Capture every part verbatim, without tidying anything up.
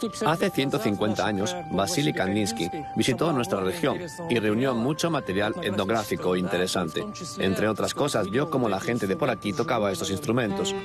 Hace ciento cincuenta años, Vasily Kandinsky visitó nuestra región y reunió mucho material etnográfico interesante. Entre otras cosas, vio cómo la gente de por aquí tocaba estos instrumentos.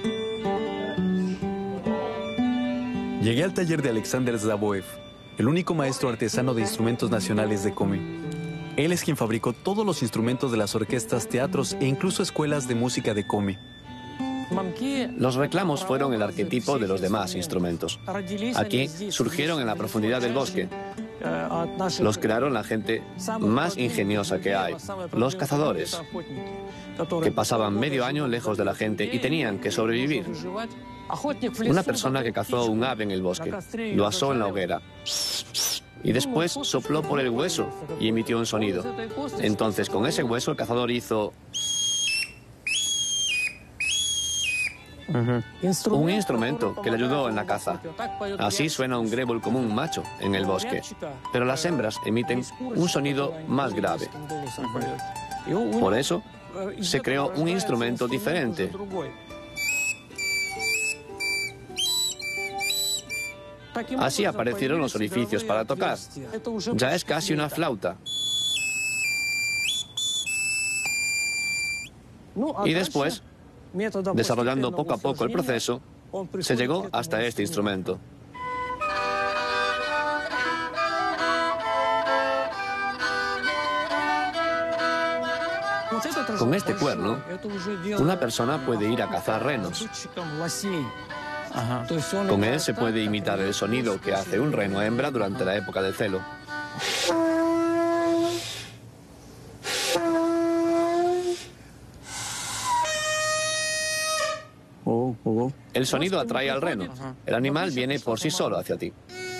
Llegué al taller de Alexander Zaboev, el único maestro artesano de instrumentos nacionales de Komi. Él es quien fabricó todos los instrumentos de las orquestas, teatros e incluso escuelas de música de Komi. Los reclamos fueron el arquetipo de los demás instrumentos. Aquí surgieron en la profundidad del bosque. Los crearon la gente más ingeniosa que hay, los cazadores, que pasaban medio año lejos de la gente y tenían que sobrevivir. Una persona que cazó un ave en el bosque, lo asó en la hoguera y después sopló por el hueso y emitió un sonido. Entonces, con ese hueso, el cazador hizo un instrumento que le ayudó en la caza. Así suena un grébol como un macho en el bosque, pero las hembras emiten un sonido más grave. Por eso, se creó un instrumento diferente. Así aparecieron los orificios para tocar. Ya es casi una flauta. Y después, desarrollando poco a poco el proceso, se llegó hasta este instrumento. Con este cuerno, una persona puede ir a cazar renos. Ajá. Con él se puede imitar el sonido que hace un reno hembra durante la época del celo. El sonido atrae al reno. El animal viene por sí solo hacia ti.